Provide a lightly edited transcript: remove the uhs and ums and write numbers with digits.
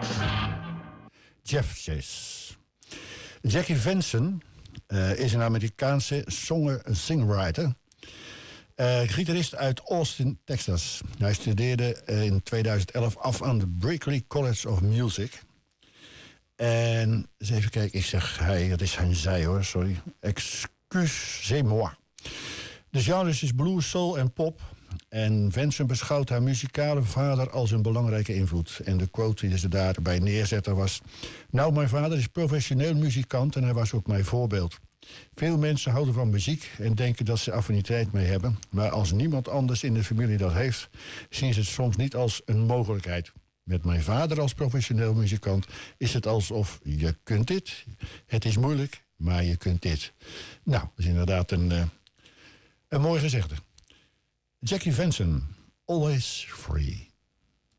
Jeff Chase. Jackie Venson is een Amerikaanse singer-songwriter. Gitarist uit Austin, Texas. Hij studeerde in 2011 af aan de Berklee College of Music. En eens even kijken, ik zeg hij, het is hij zij hoor, sorry. Excusez-moi. De genres is blues, soul en pop. En Venson beschouwt haar muzikale vader als een belangrijke invloed. En de quote die ze daarbij neerzette was: nou, mijn vader is professioneel muzikant en hij was ook mijn voorbeeld. Veel mensen houden van muziek en denken dat ze affiniteit mee hebben. Maar als niemand anders in de familie dat heeft, zien ze het soms niet als een mogelijkheid. Met mijn vader als professioneel muzikant is het alsof je kunt dit. Het is moeilijk, maar je kunt dit. Nou, dat is inderdaad een mooi gezegde. Jackie Venson, Always Free.